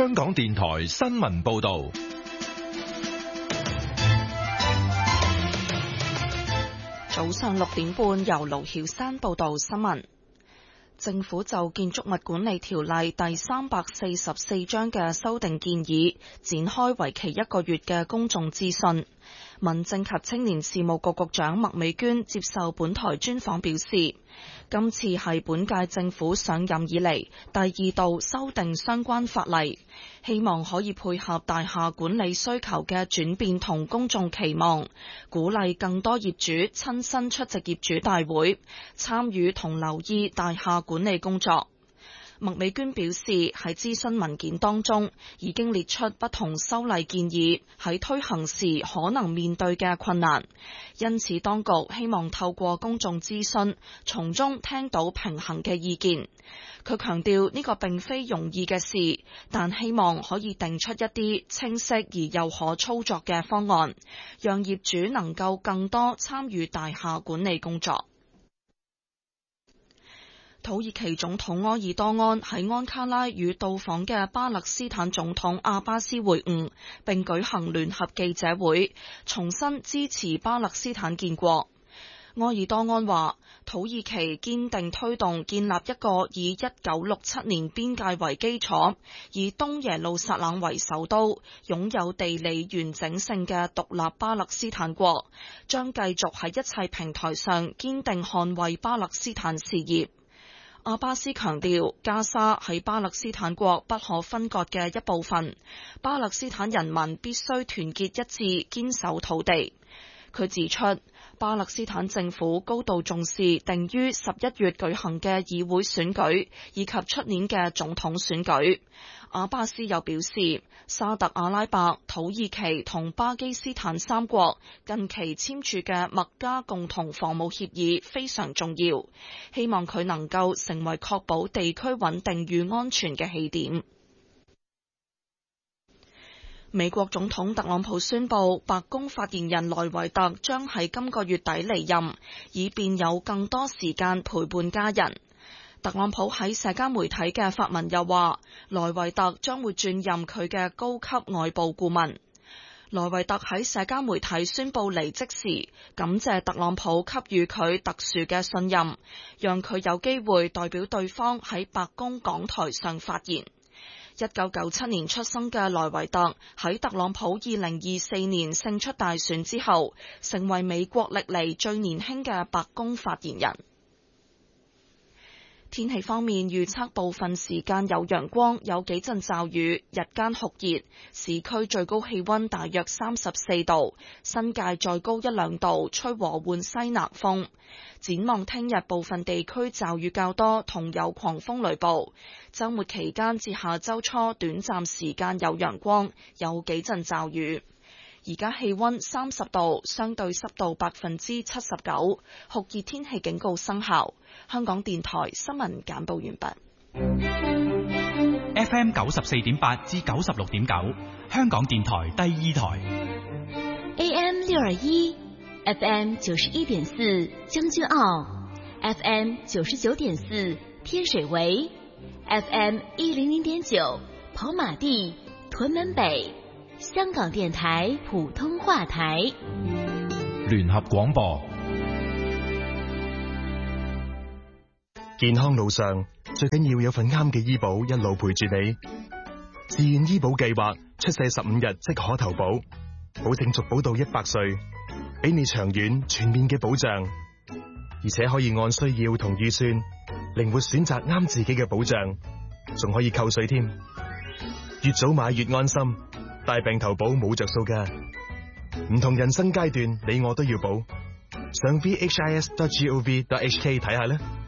香港電台新聞報道。 早上6點半，由盧曉珊報道新聞。政府就建築物管理條例第344章嘅修訂建議，展開為期1個月嘅公眾諮詢。民政及青年事務局局長麥美娟接受本台專訪表示，今次係本屆政府上任以嚟第2度修訂相關法例，希望可以配合大廈管理需求嘅轉變同公眾期望，鼓勵更多業主親身出席業主大會，參與同留意大廈管理工作。麥美娟表示，喺諮詢文件當中已經列出不同修例建議喺推行時可能面對嘅困難，因此當局希望透過公眾諮詢，從中聽到平衡嘅意見。佢強調呢個並非容易嘅事，但希望可以定出一啲清晰而又可操作嘅方案，讓業主能夠更多參與大廈管理工作。土耳其總統埃爾多安喺安卡拉與到訪嘅巴勒斯坦總統阿巴斯會晤，並舉行聯合記者會，重申支持巴勒斯坦建國。埃爾多安話，土耳其堅定推動建立一個以1967年邊界為基礎，以東耶路撒冷為首都，擁有地理完整性嘅獨立巴勒斯坦國，將繼續喺一切平台上堅定捍衛巴勒斯坦事業。阿巴斯強調，加沙係巴勒斯坦國不可分割嘅一部分，巴勒斯坦人民必須團結一致，堅守土地。佢指出，巴勒斯坦政府高度重視定於11月舉行嘅議會選舉，以及出年嘅總統選舉。阿巴斯又表示，沙特阿拉伯、土耳其同巴基斯坦三國近期簽署嘅麥加共同防務協議非常重要，希望佢能夠成為確保地區穩定與安全嘅起點。美國總統特朗普宣布，白宮發言人萊維特將喺今個月底離任，以便有更多時間陪伴家人。特朗普喺社交媒體嘅發文又話，萊維特將會轉任佢嘅高級外部顧問。萊維特喺社交媒體宣布離職時，感謝特朗普給予佢特殊嘅信任，讓佢有機會代表對方喺白宮講台上發言。1997年出生嘅萊維特喺特朗普2024年勝出大選之後，成為美國歷嚟最年輕嘅白宮發言人。天氣方面，預測部分時間有陽光，有幾陣驟雨，日間酷熱，市區最高氣溫大約34度，新界再高1-2度，吹和緩西南風。展望聽日部分地區驟雨較多，同有狂風雷暴。週末期間至下週初短暫時間有陽光，有幾陣驟雨。而家氣溫30度，相對濕度79%，酷熱天氣警告生效。香港電台新聞簡報完畢。 FM 94.8至96.9，香港電台第2台。 AM 621 FM 91.4將軍澳 FM 99.4天水圍 FM 100.9跑馬地屯門北，香港電台普通話台。 聯合廣播。 健康路上最緊要有份啱嘅醫保一路陪住你。自願醫保計劃出世15日即可投保，保證續保到100歲，俾你長遠全面嘅保障，而且可以按需要同預算靈活選擇啱自己嘅保障，仲可以扣稅添。越早買越安心，大病投保冇着數㗎。唔同人生階段，你我都要保。上 vhis.gov.hk 睇下啦。